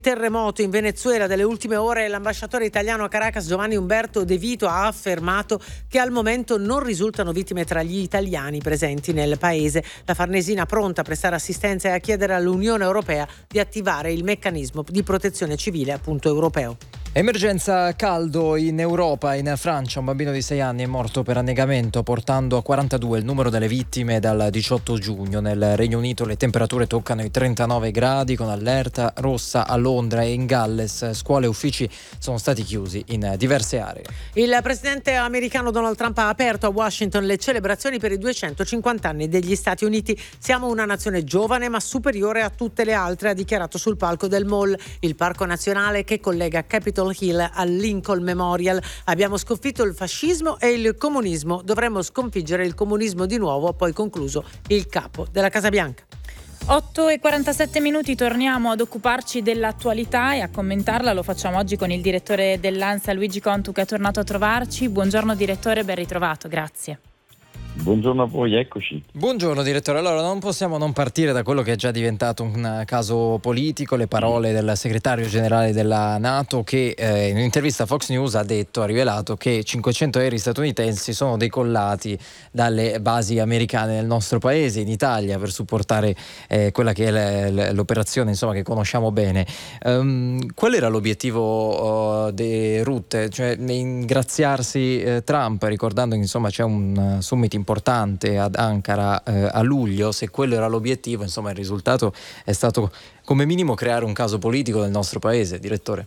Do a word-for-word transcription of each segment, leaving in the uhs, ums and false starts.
Terremoto in Venezuela delle ultime ore. L'ambasciatore italiano a Caracas Giovanni Umberto De Vito ha affermato che al momento non risultano vittime tra gli italiani presenti nel paese. La Farnesina pronta a prestare assistenza e a chiedere all'Unione Europea di attivare il meccanismo di protezione civile appunto europeo. Emergenza caldo in Europa. In Francia un bambino di sei anni è morto per annegamento, portando a quarantadue il numero delle vittime dal diciotto giugno. Nel Regno Unito le temperature toccano i trentanove gradi, con allerta rossa a Londra e in Galles. Scuole e uffici sono stati chiusi in diverse aree. Il presidente americano Donald Trump ha aperto a Washington le celebrazioni per i duecentocinquanta anni degli Stati Uniti. Siamo una nazione giovane ma superiore a tutte le altre, ha dichiarato sul palco del Mall, il parco nazionale che collega Capitol Hill al Lincoln Memorial. Abbiamo sconfitto il fascismo e il comunismo, dovremmo sconfiggere il comunismo di nuovo, ha poi concluso il capo della Casa Bianca. otto e quarantasette minuti, torniamo ad occuparci dell'attualità e a commentarla. Lo facciamo oggi con il direttore dell'ANSA Luigi Contu, che è tornato a trovarci. Buongiorno direttore, ben ritrovato, grazie. Buongiorno a voi, eccoci. Buongiorno direttore, allora non possiamo non partire da quello che è già diventato un caso politico, le parole del segretario generale della NATO che eh, in un'intervista a Fox News ha detto, ha rivelato che cinquecento aerei statunitensi sono decollati dalle basi americane nel nostro paese, in Italia, per supportare eh, quella che è l'operazione, insomma, che conosciamo bene. Um, qual era l'obiettivo uh, di Rutte? Cioè ingraziarsi eh, Trump, ricordando che insomma c'è un uh, summit importante ad Ankara eh, a luglio. Se quello era l'obiettivo, insomma il risultato è stato come minimo creare un caso politico nel nostro paese, direttore.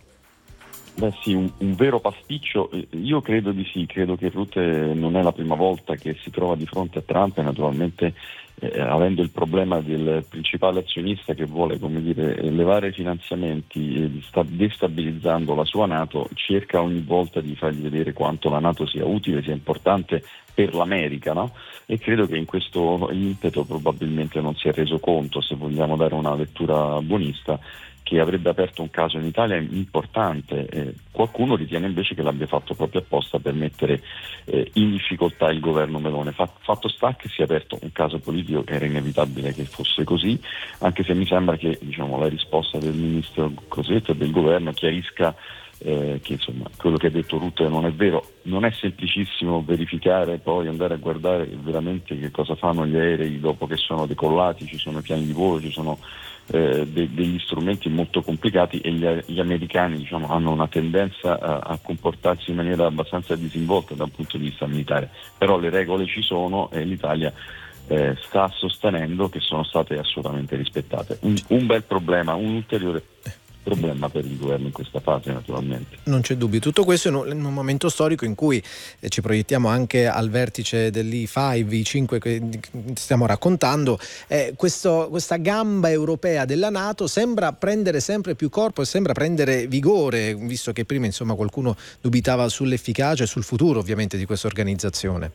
Beh sì, un, un vero pasticcio. Io credo di sì, credo che Rutte non è la prima volta che si trova di fronte a Trump, e naturalmente eh, avendo il problema del principale azionista che vuole, come dire, elevare i finanziamenti e sta destabilizzando la sua NATO, cerca ogni volta di fargli vedere quanto la NATO sia utile, sia importante per l'America, no? E credo che in questo impeto probabilmente non si è reso conto, se vogliamo dare una lettura buonista, che avrebbe aperto un caso in Italia importante. Eh, qualcuno ritiene invece che l'abbia fatto proprio apposta per mettere eh, in difficoltà il governo Meloni. Fatto sta che si è aperto un caso politico che era inevitabile che fosse così, anche se mi sembra che, diciamo, la risposta del ministro Crosetto e del governo chiarisca Eh, che insomma quello che ha detto Rutte non è vero. Non è semplicissimo verificare, poi andare a guardare veramente che cosa fanno gli aerei dopo che sono decollati, ci sono piani di volo, ci sono eh, de- degli strumenti molto complicati, e gli, gli americani, diciamo, hanno una tendenza a, a comportarsi in maniera abbastanza disinvolta da un punto di vista militare, però le regole ci sono e l'Italia eh, sta sostenendo che sono state assolutamente rispettate. Un, un bel problema, un ulteriore problema per il governo in questa fase, naturalmente. Non c'è dubbio. Tutto questo in un, in un momento storico in cui eh, ci proiettiamo anche al vertice dell'I cinque, I cinque che stiamo raccontando. Eh, questo, questa gamba europea della NATO sembra prendere sempre più corpo e sembra prendere vigore, visto che prima, insomma, qualcuno dubitava sull'efficacia e sul futuro ovviamente di questa organizzazione.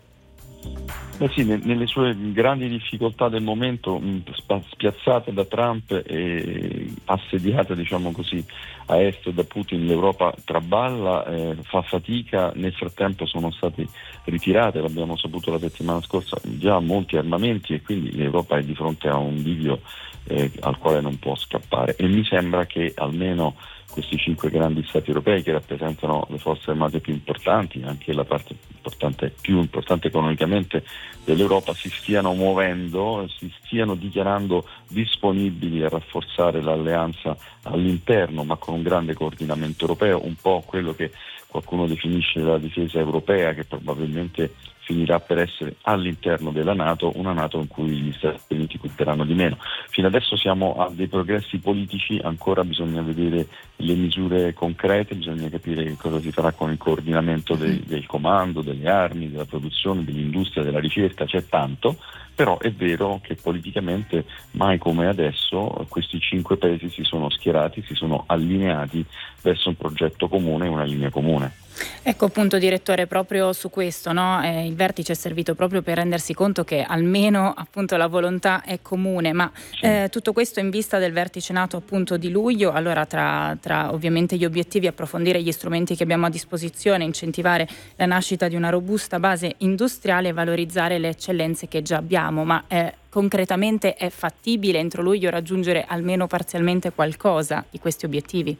Eh sì, nelle sue grandi difficoltà del momento, spiazzata da Trump e assediata, diciamo così, a est da Putin, l'Europa traballa, eh, fa fatica. Nel frattempo sono state ritirate, l'abbiamo saputo la settimana scorsa, già molti armamenti, e quindi l'Europa è di fronte a un bivio eh, al quale non può scappare, e mi sembra che almeno questi cinque grandi stati europei, che rappresentano le forze armate più importanti, anche la parte importante, più importante economicamente dell'Europa, si stiano muovendo, si stiano dichiarando disponibili a rafforzare l'alleanza all'interno, ma con un grande coordinamento europeo, un po' quello che qualcuno definisce la difesa europea, che probabilmente finirà per essere all'interno della NATO, una NATO in cui gli Stati Uniti conteranno di meno. Fino adesso siamo a dei progressi politici, ancora bisogna vedere le misure concrete, bisogna capire che cosa si farà con il coordinamento dei, del comando, delle armi, della produzione, dell'industria, della ricerca, c'è tanto, però è vero che politicamente mai come adesso questi cinque paesi si sono schierati, si sono allineati verso un progetto comune, una linea comune. Ecco appunto direttore, proprio su questo, no? eh, il vertice è servito proprio per rendersi conto che almeno appunto la volontà è comune, ma eh, tutto questo in vista del vertice NATO appunto di luglio. Allora tra, tra ovviamente gli obiettivi, approfondire gli strumenti che abbiamo a disposizione, incentivare la nascita di una robusta base industriale e valorizzare le eccellenze che già abbiamo, ma eh, concretamente è fattibile entro luglio raggiungere almeno parzialmente qualcosa di questi obiettivi?